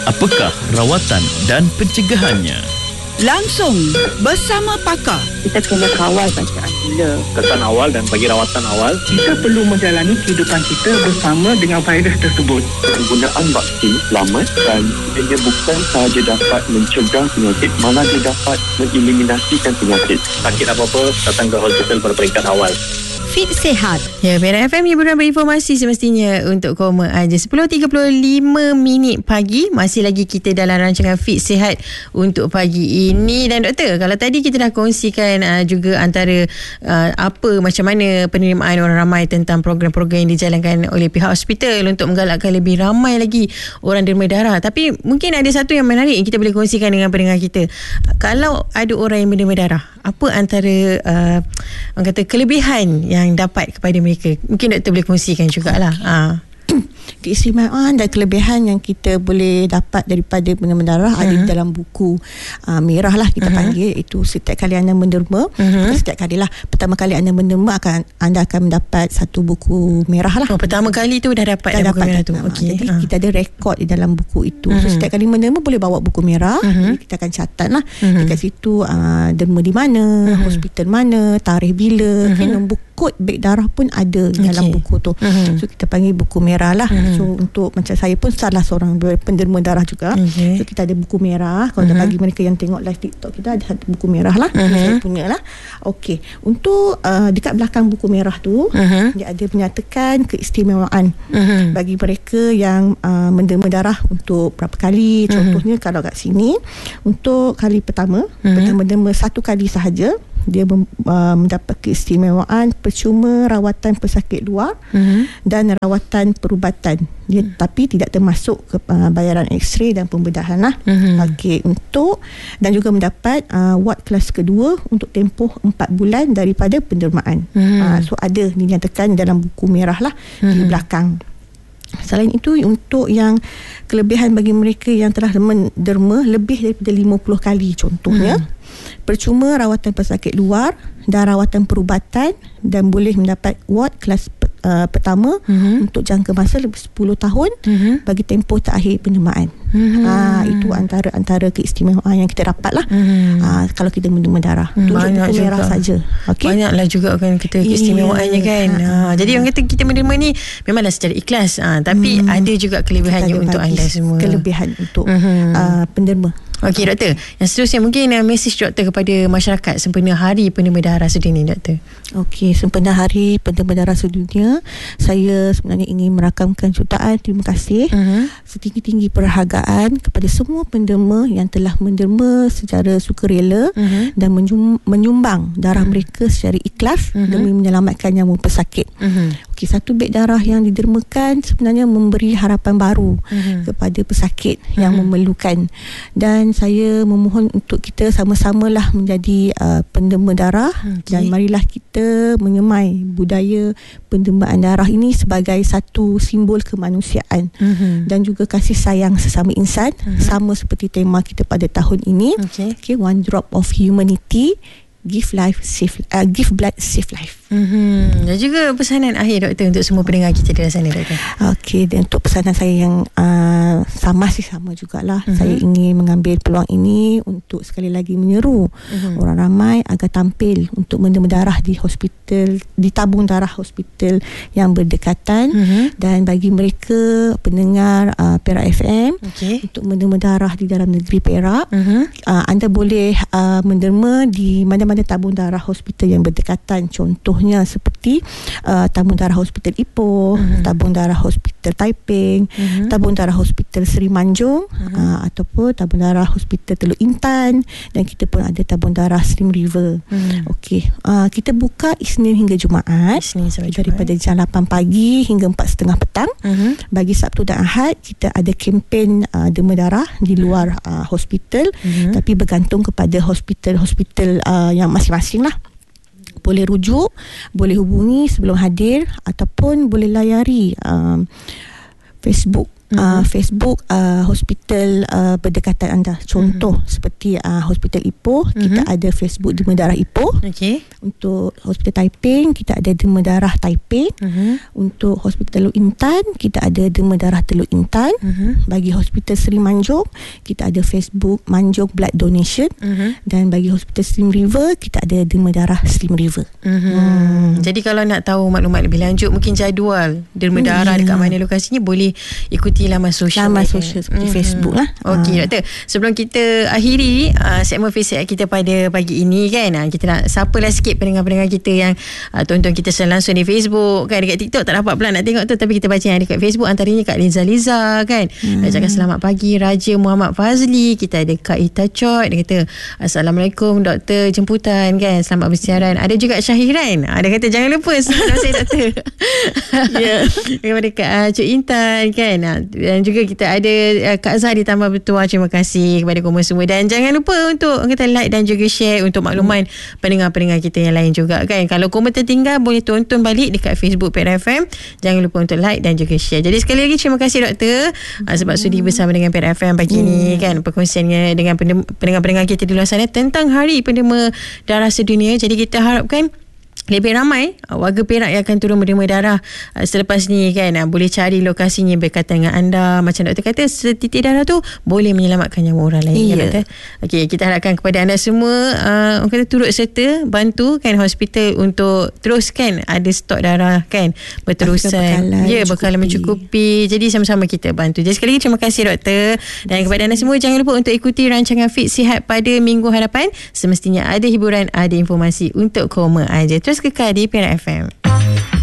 Apakah rawatan dan pencegahannya? Langsung bersama pakar. Kita kena kawal bacaan gula. Kesan awal dan bagi rawatan awal. Kita perlu menjalani kehidupan kita bersama dengan virus tersebut. Penggunaan vaksin selamat dan ia bukan sahaja dapat mencegah penyakit, malah dia dapat mengeliminasikan penyakit. Sakit apa-apa, datang ke hospital pada peringkat awal. Fit Sihat. Ya, Perak FM hiburan berinformasi semestinya untuk koma aja. 10.35 minit pagi. Masih lagi kita dalam rancangan Fit Sihat untuk pagi ini. Dan doktor, kalau tadi kita dah kongsikan juga antara apa macam mana penerimaan orang ramai tentang program-program yang dijalankan oleh pihak hospital untuk menggalakkan lebih ramai lagi orang derma darah. Tapi mungkin ada satu yang menarik yang kita boleh kongsikan dengan pendengar kita. Kalau ada orang yang berderma darah, apa antara orang kata kelebihan yang dapat kepada mereka? Mungkin doktor boleh kongsikan jugalah. Keistimewaan dan kelebihan yang kita boleh dapat daripada penderma darah ada di dalam buku merah lah kita panggil. Itu setiap kali anda menderma, setiap kali lah, pertama kali anda menderma anda akan mendapat satu buku merah lah. Pertama kali tu dah dapat buku merah tu. Okay. Jadi kita ada rekod di dalam buku itu. So setiap kali menderma boleh bawa buku merah. Jadi kita akan catat lah dekat situ derma di mana, hospital mana, tarikh bila, nombor kod beg darah pun ada dalam buku tu. So kita panggil buku merah lah. So untuk macam saya pun salah seorang penderma darah juga. So kita ada buku merah. Kalau bagi mereka yang tengok live TikTok, kita ada satu buku merah lah. Saya punya lah. Okey, untuk dekat belakang buku merah tu dia ada menyatakan keistimewaan bagi mereka yang menderma darah untuk berapa kali. Contohnya kalau kat sini untuk kali pertama derma satu kali sahaja, dia mendapat keistimewaan percuma rawatan pesakit luar dan rawatan perubatan. Dia tapi tidak termasuk ke bayaran X-ray dan pembedahan lah. Okey, untuk dan juga mendapat ward kelas kedua untuk tempoh 4 bulan daripada pendermaan. So ada dinyatakan dalam buku merah lah di belakang. Selain itu, untuk yang kelebihan bagi mereka yang telah menderma lebih daripada 50 kali, contohnya percuma rawatan pesakit luar dan rawatan perubatan, dan boleh mendapat ward kelas pertama untuk jangka masa lebih 10 tahun bagi tempoh terakhir pendermaan. Itu antara keistimewaan yang kita dapat lah kalau kita menderma darah. Banyak buku merah saja. Okay? Banyaklah juga kan kita keistimewaannya kan. Jadi orang kata kita menderma ni memanglah secara ikhlas, tapi ada juga kelebihannya untuk anda semua. Kelebihan untuk penderma. Okey doktor, yang seterusnya mungkin mesej doktor kepada masyarakat sempena Hari Penderma Darah Sedunia, doktor. Okey, sempena Hari Penderma Darah Sedunia, saya sebenarnya ingin merakamkan jutaan terima kasih setinggi-tinggi perhargaan kepada semua penderma yang telah menderma secara sukarela dan menyumbang darah mereka secara ikhlas demi menyelamatkan nyawa pesakit. Okey, satu beg darah yang didermakan sebenarnya memberi harapan baru kepada pesakit yang memerlukan, dan saya memohon untuk kita sama-samalah menjadi penderma darah. Dan marilah kita menyemai budaya pendermaan darah ini sebagai satu simbol kemanusiaan dan juga kasih sayang sesama insan, sama seperti tema kita pada tahun ini. Okay, one drop of humanity, give blood, save life. Dan juga pesanan akhir doktor untuk semua pendengar kita di sana, doktor. Okey, dan untuk pesanan saya yang sama jugalah. Saya ingin mengambil peluang ini untuk sekali lagi menyeru orang ramai agar tampil untuk menderma darah di hospital, di tabung darah hospital yang berdekatan. Dan bagi mereka pendengar Perak FM, untuk menderma darah di dalam negeri Perak, anda boleh menderma di mana-mana tabung darah hospital yang berdekatan. Contohnya seperti tabung darah hospital Ipoh, tabung darah hospital Taiping, tabung darah hospital Seri Manjung, ataupun tabung darah hospital Teluk Intan, dan kita pun ada tabung darah Slim River. Okey, kita buka Isnin hingga Jumaat, daripada jam 8 pagi hingga 4.30 petang. Bagi Sabtu dan Ahad kita ada kempen derma darah di luar hospital, tapi bergantung kepada hospital yang masing-masing lah. Boleh rujuk, boleh hubungi sebelum hadir, ataupun boleh layari Facebook Facebook hospital berdekatan anda. Contoh seperti Hospital Ipoh, kita ada Facebook Derma Darah Ipoh. Untuk Hospital Taiping kita ada Derma Darah Taiping. Untuk Hospital Teluk Intan kita ada Derma Darah Teluk Intan. Bagi Hospital Seri Manjung kita ada Facebook Manjung Blood Donation. Dan bagi Hospital Slim River kita ada Derma Darah Slim River. Jadi kalau nak tahu maklumat lebih lanjut, mungkin jadual derma darah dekat mana lokasinya, boleh ikuti laman sosial seperti Facebook lah. Okey doktor, sebelum kita akhiri segmen Face kita pada pagi ini kan, kita nak sapalah sikit pendengar-pendengar kita yang tonton kita secara langsung di Facebook kan. Dekat TikTok tak dapat pula nak tengok tu, tapi kita baca yang dekat Facebook, antaranya Kak Liza kan. Nak cakap selamat pagi Raja Muhammad Fazli. Kita ada Kak Ita Chot, dia kata Assalamualaikum doktor jemputan kan, selamat bersiaran. Ada juga Syahiran, dia kata jangan lupa nama saya doktor. Daripada Kak Cik Intan kan. Dan juga kita ada Kak Zah di Tambah Bertuah. Terima kasih kepada kamu semua. Dan jangan lupa untuk kita like dan juga share untuk makluman pendengar-pendengar kita yang lain juga kan. Kalau kamu tertinggal, boleh tonton balik dekat Facebook Perak FM. Jangan lupa untuk like dan juga share. Jadi sekali lagi terima kasih doktor sebab sudi bersama dengan Perak FM pagi ni kan, perkongsiannya dengan pendengar-pendengar kita di luar sana tentang Hari Penderma Darah Sedunia. Jadi kita harapkan lebih ramai warga Perak yang akan turun berderma darah selepas ni kan. Boleh cari lokasinya berkaitan dengan anda. Macam doktor kata, setitik darah tu boleh menyelamatkan nyawa orang lain kan doktor. Okey, kita harapkan kepada anda semua orang kata turut serta bantu kan hospital untuk teruskan ada stok darah kan berterusan. Bekalan mencukupi. Jadi sama-sama kita bantu. Jadi sekali lagi terima kasih doktor. Dan kepada anda semua, jangan lupa untuk ikuti rancangan Fit Sihat pada minggu hadapan. Semestinya ada hiburan, ada informasi untuk koma aja. Terus kekal di Perak FM.